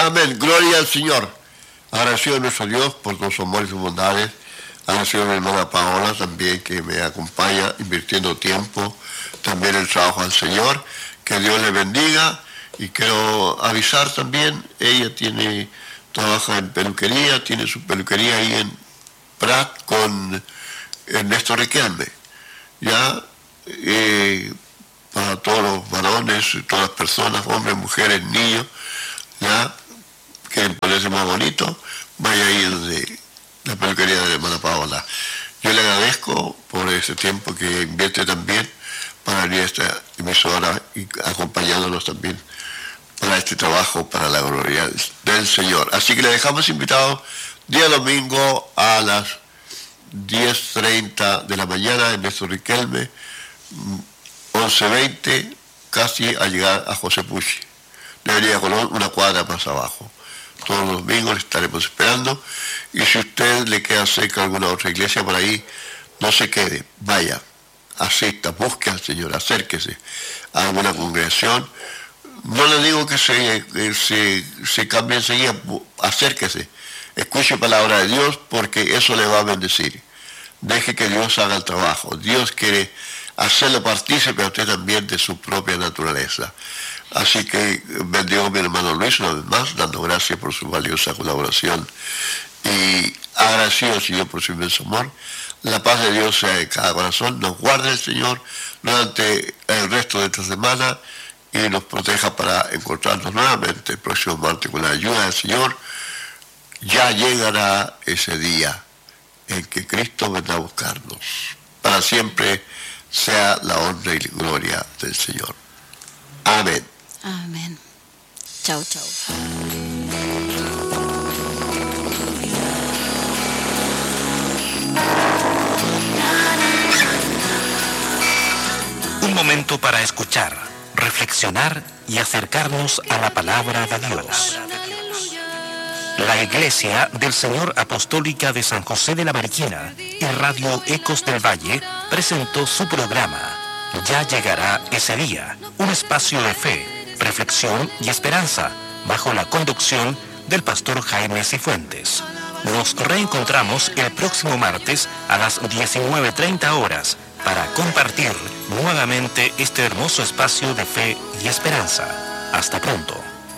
Amén. Gloria al Señor. Agradecido a nuestro Dios por todos sus amores y sus bondades. Agradecido a mi hermana Paola también, que me acompaña invirtiendo tiempo también en el trabajo al Señor. Que Dios le bendiga. Y quiero avisar también, ella trabaja en peluquería, tiene su peluquería ahí en Prat con Ernesto Riquelme. Ya, para todos los varones, todas las personas, hombres, mujeres, niños, ya, quieren ponerse más bonito, vaya ahí donde la peluquería de la hermana Paola. Yo le agradezco por ese tiempo que invierte también para venir a esta emisora y acompañándonos también para este trabajo, para la gloria del Señor. Así que le dejamos invitados día domingo a las 10:30 de la mañana en Néstor Riquelme, 11:20, casi a llegar a José Pucci. De Avenida Colón, una cuadra más abajo. Todos los domingos le estaremos esperando. Y si usted le queda cerca alguna otra iglesia por ahí, no se quede, vaya, asista, busque al Señor, acérquese a alguna congregación. No le digo que se cambie enseguida, acérquese, escuche palabra de Dios, porque eso le va a bendecir. Deje que Dios haga el trabajo. Dios quiere hacerlo partícipe a usted también de su propia naturaleza. Así que bendigo a mi hermano Luis una vez más, dando gracias por su valiosa colaboración. Y agradecido al Señor por su inmenso amor. La paz de Dios sea en cada corazón. Nos guarde el Señor durante el resto de esta semana y nos proteja para encontrarnos nuevamente el próximo martes con la ayuda del Señor. Ya llegará ese día en que Cristo vendrá a buscarnos. Para siempre sea la honra y la gloria del Señor. Amén. Amén. Chao, chao. Un momento para escuchar, reflexionar y acercarnos a la palabra de Dios. La Iglesia del Señor Apostólica de San José de la Mariquina y Radio Ecos del Valle presentó su programa Ya llegará ese día, un espacio de fe, reflexión y esperanza, bajo la conducción del pastor Jaime Cifuentes. Nos reencontramos el próximo martes a las 19:30 horas para compartir nuevamente este hermoso espacio de fe y esperanza. Hasta pronto.